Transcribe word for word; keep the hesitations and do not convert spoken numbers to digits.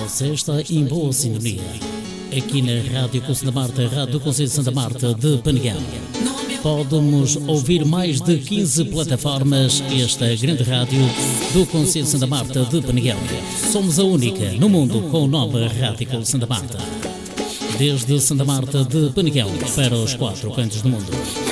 Você está em boa sintonia. Aqui na Rádio Conselho da Marta, Rádio do Conselho de Santa Marta de Penegal. Podemos ouvir mais de quinze plataformas. Esta grande rádio do Conselho de Santa Marta de Penegal. Somos a única no mundo com o nome Rádio Conselho de Santa Marta. Desde Santa Marta de Penegal para os quatro cantos do mundo.